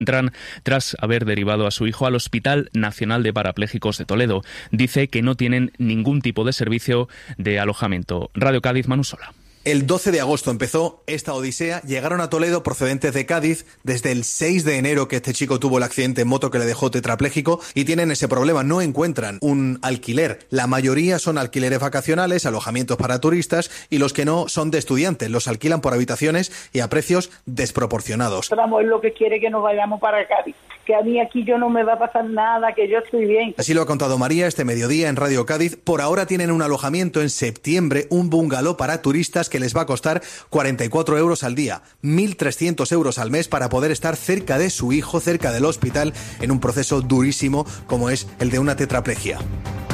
tras haber derivado a su hijo al Hospital Nacional de Parapléjicos de Toledo. Dice que no tienen ningún tipo de servicio de alojamiento. Radio Cádiz, Manu Sola. El 12 de agosto empezó esta odisea. Llegaron a Toledo procedentes de Cádiz desde el 6 de enero que este chico tuvo el accidente en moto que le dejó tetrapléjico y tienen ese problema, no encuentran un alquiler. La mayoría son alquileres vacacionales, alojamientos para turistas y los que no son de estudiantes. Los alquilan por habitaciones y a precios desproporcionados. Vamos, es lo que quiere que nos vayamos para Cádiz, que a mí aquí yo no me va a pasar nada, que yo estoy bien. Así lo ha contado María este mediodía en Radio Cádiz. Por ahora tienen un alojamiento en septiembre, un bungalow para turistas que les va a costar 44 euros al día, 1.300 euros al mes para poder estar cerca de su hijo, cerca del hospital, en un proceso durísimo como es el de una tetraplegia.